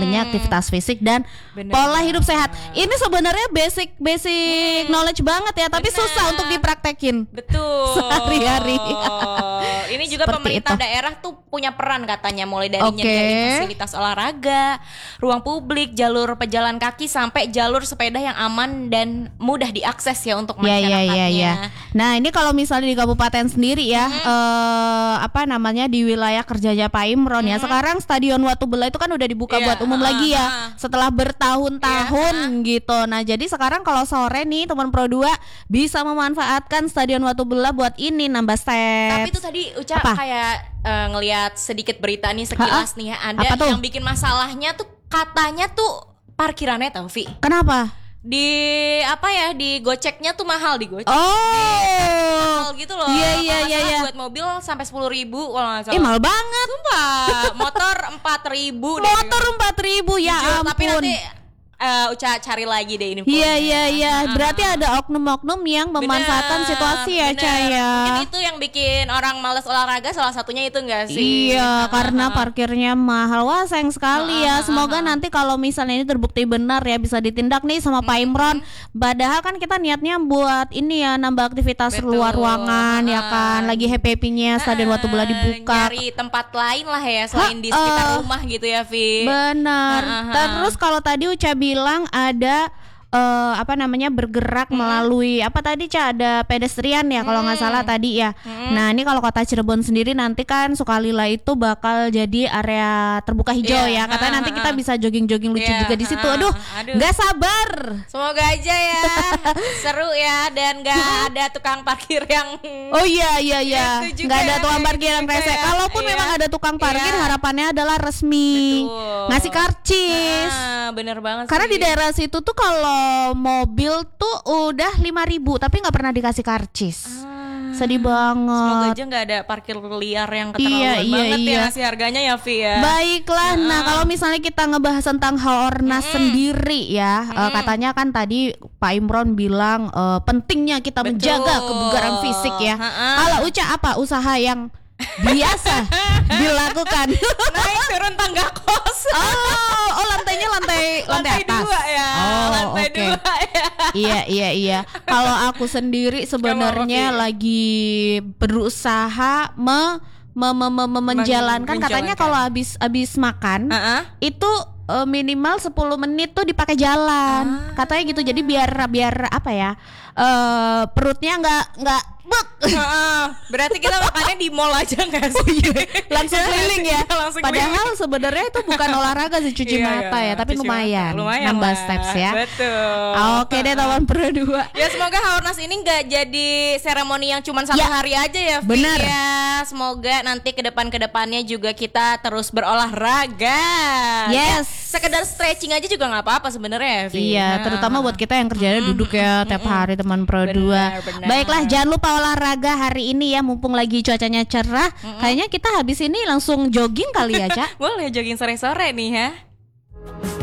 pentingnya aktivitas fisik dan pola hidup sehat. Ini sebenarnya basic knowledge banget ya, tapi susah untuk dipraktekin. Betul. Sehari-hari. Ini juga Seperti pemerintah itu. daerah tuh punya peran katanya, mulai dari nyediain fasilitas olahraga, ruang publik, jalur pejalan kaki sampai jalur sepeda yang aman dan mudah diakses ya untuk masyarakatnya. Nah, ini kalau misalnya di kabupaten sendiri ya, di wilayah kerjanya Pak Imron ya. Sekarang Stadion Watubela itu kan udah dibuka buat umum lagi ya, setelah bertahun-tahun gitu. Nah, jadi sekarang kalau sore nih teman Pro 2 bisa memanfaatkan Stadion Watubela buat ini nambah steps. Tapi itu tadi Uca kayak ngelihat sedikit berita nih sekilas nih ya, ada yang bikin masalahnya tuh katanya tuh parkirannya tau Vi. Kenapa? Di Gojeknya tuh mahal di Gojek. Mahal gitu loh. Iya. Buat mobil sampai 10.000 kalau nggak salah. Mahal banget. Sumpah. Motor 4.000 deh. Motor 4.000 ya ampun. Tapi nanti Uca cari lagi deh info. Iya. Berarti ada oknum-oknum yang memanfaatkan situasi ya, Caya. Mungkin itu yang bikin orang malas olahraga, salah satunya itu enggak sih? Iya, karena parkirnya mahal. Wah, sayang sekali ya. Semoga nanti kalau misalnya ini terbukti benar ya bisa ditindak nih sama Pak Imron. Padahal kan kita niatnya buat ini ya, nambah aktivitas luar ruangan ya kan. Lagi happy-happynya Stadion Watubela dibuka. Nyari tempat lain lah ya selain di sekitar rumah gitu ya, Vi. Benar. Terus kalau tadi Uca bilang ada bergerak melalui ada pedestrian ya kalau nggak salah tadi ya. Nah, ini kalau kota Cirebon sendiri nanti kan Sukalila itu bakal jadi area terbuka hijau ya. Katanya nanti kita bisa jogging-jogging lucu juga di situ. Aduh, nggak sabar. Semoga aja ya seru ya, dan nggak ada tukang parkir yang nggak ada tukang parkir yang rese. Kalaupun memang ada tukang parkir, harapannya adalah resmi ngasih karcis. Bener banget. Karena sih. di daerah situ tuh kalau mobil tuh udah 5.000 tapi nggak pernah dikasih karcis. Sedih banget. Semoga aja nggak ada parkir liar yang keterlaluan banget ya ngasih harganya ya, Vi ya. Baiklah, nah kalau misalnya kita ngebahas tentang Haornas sendiri ya, katanya kan tadi Pak Imron bilang pentingnya kita menjaga kebugaran fisik ya. Kalau Uca apa usaha yang biasa dilakukan? Naik turun tangga kos. lantai atas. 2 ya. Lantai 2 ya. Iya. Kalau aku sendiri sebenarnya lagi berusaha menjalankan. Katanya kalau habis makan itu minimal 10 menit tuh dipakai jalan. Katanya gitu. Jadi biar perutnya nggak berarti kita makannya di mall aja nggak sih? Langsung keliling ya. Padahal keliling. Sebenarnya itu bukan olahraga sih, cuci mata ya, tapi lumayan nambah steps ya. Betul. Oke deh teman Pro 2. Ya semoga Haornas ini nggak jadi seremoni yang cuma satu hari aja ya, Vi. Bener. Ya, semoga nanti kedepannya juga kita terus berolahraga. Yes. Ya, sekedar stretching aja juga nggak apa-apa sebenarnya ya, Vi. Iya, terutama buat kita yang kerjanya duduk ya tiap hari teman Pro 2. Benar. Baiklah, jangan lupa olahraga hari ini ya, mumpung lagi cuacanya cerah. Kayaknya kita habis ini langsung jogging kali ya, Cak. Boleh jogging sore-sore nih ya.